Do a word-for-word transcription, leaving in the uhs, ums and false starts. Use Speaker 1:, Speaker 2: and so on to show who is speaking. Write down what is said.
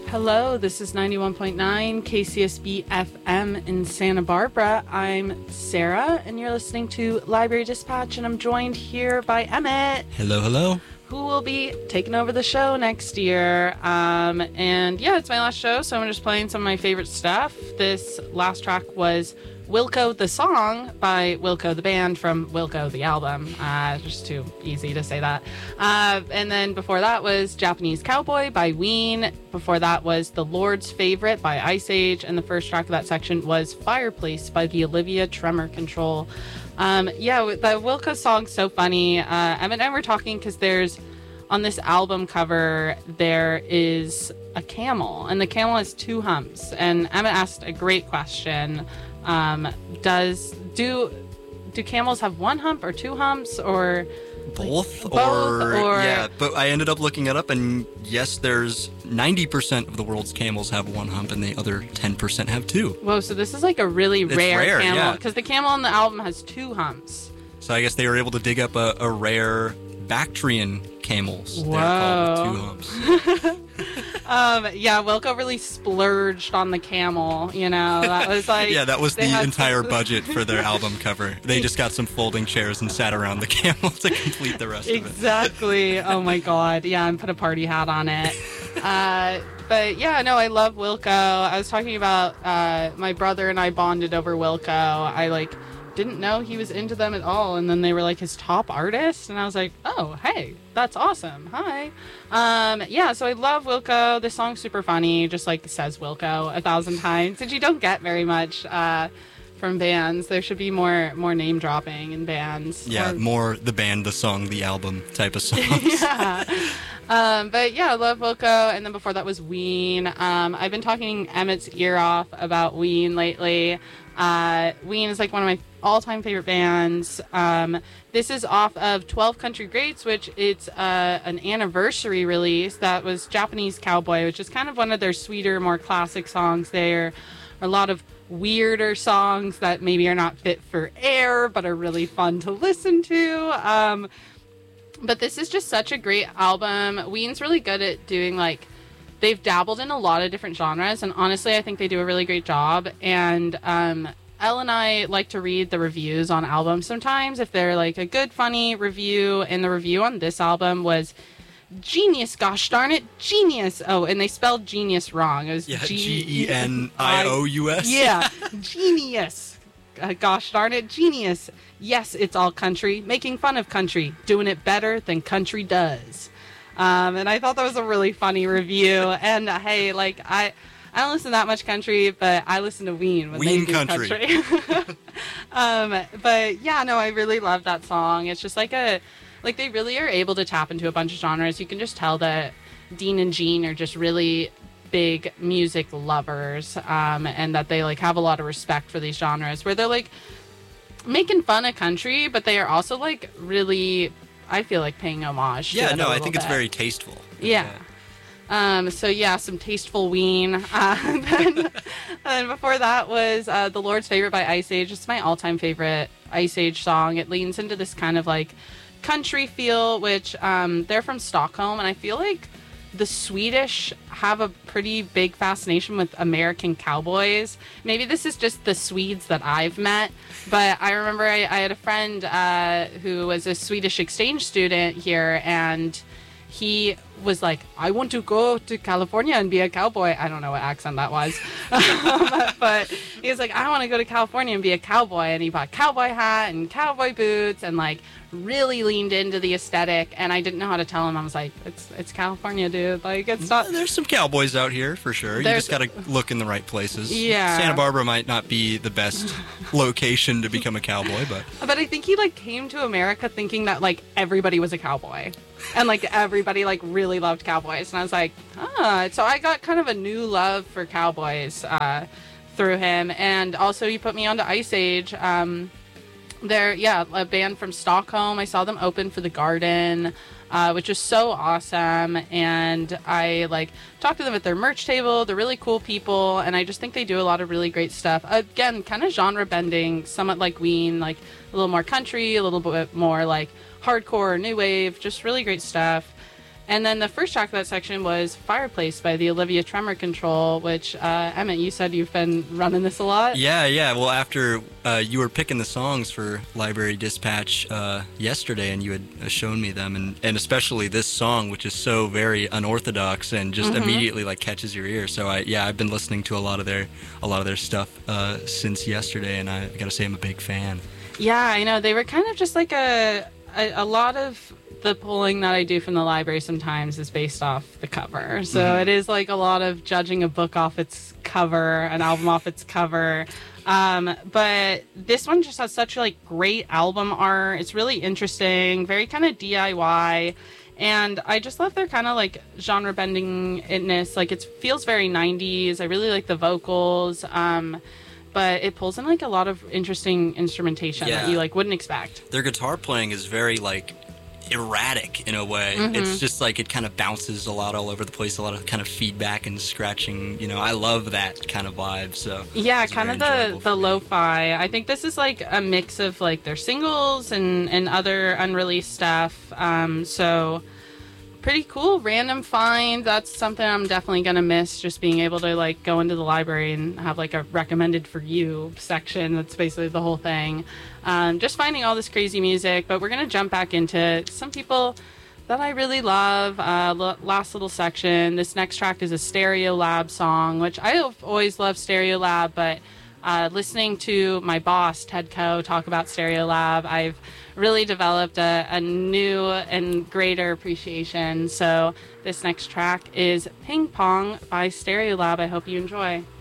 Speaker 1: Hello, this is ninety-one point nine K C S B F M in Santa Barbara. I'm Sarah, and you're listening to Library Dispatch, and I'm joined here by Emmett.
Speaker 2: Hello, hello.
Speaker 1: Who will be taking over the show next year. Um, and yeah, it's my last show, so I'm just playing some of my favorite stuff. This last track was Wilco the Song by Wilco the Band from Wilco the Album. Uh, just too easy to say that. Uh, and then before that was Japanese Cowboy by Ween. Before that was The Lord's Favorite by Ice Age. And the first track of that section was Fireplace by the Olivia Tremor Control. Um, yeah, the Wilco song's so funny. Uh, Emmett and I were talking because there's, on this album cover, there is a camel. And the camel has two humps. And Emmett asked a great question. Um, does do do camels have one hump or two humps or
Speaker 2: both,
Speaker 1: like,
Speaker 2: or,
Speaker 1: both or
Speaker 2: yeah? But I ended up looking it up, and yes, there's ninety percent of the world's camels have one hump, and the other ten percent have two.
Speaker 1: Whoa! So this is like a really
Speaker 2: It's
Speaker 1: rare,
Speaker 2: rare,
Speaker 1: camel
Speaker 2: yeah.
Speaker 1: because the camel on the album has two humps.
Speaker 2: So I guess they were able to dig up a, a rare Bactrian camels.
Speaker 1: Whoa.
Speaker 2: They're called with two humps.
Speaker 1: Um, yeah, Wilco really splurged on the camel. You know, that was like
Speaker 2: Yeah, that was the
Speaker 1: they had
Speaker 2: entire
Speaker 1: some-
Speaker 2: budget for their album cover. They just got some folding chairs and sat around the camel to complete the rest of it.
Speaker 1: Exactly. Oh my god. Yeah, and put a party hat on it. Uh, but yeah, no, I love Wilco. I was talking about uh, my brother and I bonded over Wilco. I like didn't know he was into them at all, and then they were like his top artist, and I was like, oh, hey, that's awesome. Hi. Um, yeah, so I love Wilco. This song's super funny, just like says Wilco a thousand times, which you don't get very much uh, from bands. There should be more more name dropping in bands.
Speaker 2: Yeah,
Speaker 1: Or-
Speaker 2: more the band, the song, the album type of songs.
Speaker 1: yeah. Um, but yeah, I love Wilco. And then before that was Ween. Um, I've been talking Emmett's ear off about Ween lately. Uh, Ween is like one of my all-time favorite bands. Um, this is off of twelve Country Greats, which it's uh, an anniversary release that was Japanese Cowboy, which is kind of one of their sweeter, more classic songs. There are a lot of weirder songs that maybe are not fit for air, but are really fun to listen to. Um, But this is just such a great album. Ween's really good at doing, like, they've dabbled in a lot of different genres, and honestly, I think they do a really great job. And um, Elle and I like to read the reviews on albums sometimes, if they're, like, a good, funny review. And the review on this album was genius, gosh darn it, genius. Oh, and they spelled genius wrong. It was
Speaker 2: Yeah,
Speaker 1: G-
Speaker 2: G E N I O U S.
Speaker 1: Yeah, genius. Uh, gosh darn it, genius. Yes, it's all country, making fun of country, doing it better than country does. Um, and I thought that was a really funny review. And uh, hey, like, I I don't listen to that much country, but I listen to Ween when
Speaker 2: Ween
Speaker 1: they do
Speaker 2: country.
Speaker 1: country. um, but yeah, no, I really love that song. It's just like a, like they really are able to tap into a bunch of genres. You can just tell that Dean and Jean are just really big music lovers, um, and that they like have a lot of respect for these genres where they're like making fun of country, but they are also like really, I feel like, paying homage to
Speaker 2: Yeah,
Speaker 1: it
Speaker 2: no,
Speaker 1: a
Speaker 2: I
Speaker 1: little
Speaker 2: think it's
Speaker 1: bit.
Speaker 2: very tasteful.
Speaker 1: Yeah. Um, so yeah, some tasteful Ween. Uh, and, then, and then before that was uh, The Lord's Favorite by Ice Age. It's my all-time favorite Ice Age song. It leans into this kind of like country feel, which um, they're from Stockholm, and I feel like the Swedish have a pretty big fascination with American cowboys. Maybe this is just the Swedes that I've met, but I remember I, I had a friend uh, who was a Swedish exchange student here, and he was like, I want to go to California and be a cowboy. I don't know what accent that was. um, but he was like, I want to go to California and be a cowboy. And he bought a cowboy hat and cowboy boots and like really leaned into the aesthetic. And I didn't know how to tell him. I was like, it's it's California, dude. Like, it's not...
Speaker 2: There's some cowboys out here for sure. You
Speaker 1: There's-
Speaker 2: just got to look in the right places.
Speaker 1: Yeah.
Speaker 2: Santa Barbara might not be the best location to become a cowboy, but
Speaker 1: But I think he like came to America thinking that like everybody was a cowboy. And like everybody like really loved cowboys. And I was like, ah. So I got kind of a new love for cowboys uh, through him. And also he put me onto Ice Age. Um, they're, yeah, a band from Stockholm. I saw them open for The Garden, uh, which is so awesome. And I like talked to them at their merch table. They're really cool people. And I just think they do a lot of really great stuff. Again, kind of genre bending, somewhat like Ween, like a little more country, a little bit more like hardcore, new wave, just really great stuff. And then the first track of that section was Fireplace by the Olivia Tremor Control, which, uh, Emmett, you said you've been running this a lot?
Speaker 2: Yeah, yeah. Well, after uh, you were picking the songs for Library Dispatch uh, yesterday, and you had uh, shown me them, and, and especially this song, which is so very unorthodox and just mm-hmm. immediately like catches your ear. So I, yeah, I've been listening to a lot of their a lot of their stuff uh, since yesterday, and I gotta say I'm a big fan.
Speaker 1: Yeah, I know. They were kind of just like a a, a lot of the pulling that I do from the library sometimes is based off the cover. So mm-hmm. it is like a lot of judging a book off its cover, an album off its cover. Um, but this one just has such like great album art. It's really interesting, very kind of D I Y. And I just love their kind of like genre bendingness. Like it feels very nineties. I really like the vocals. Um, but it pulls in like a lot of interesting instrumentation yeah. that you like wouldn't expect.
Speaker 2: Their guitar playing is very like erratic in a way. Mm-hmm. It's just like it kind of bounces a lot all over the place, a lot of kind of feedback and scratching. You know, I love that kind of vibe. So
Speaker 1: yeah, kind of the the lo-fi. I think this is like a mix of like their singles and and other unreleased stuff. Um, so pretty cool random find. That's something I'm definitely gonna miss, just being able to like go into the library and have like a recommended for you section. That's basically the whole thing. Um, just finding all this crazy music, but we're gonna jump back into some people that I really love. Uh, l- last little section. This next track is a Stereolab song, which I have always loved Stereolab, but uh, listening to my boss Ted Coe talk about Stereolab, I've really developed a, a new and greater appreciation. So this next track is Ping Pong by Stereolab. I hope you enjoy.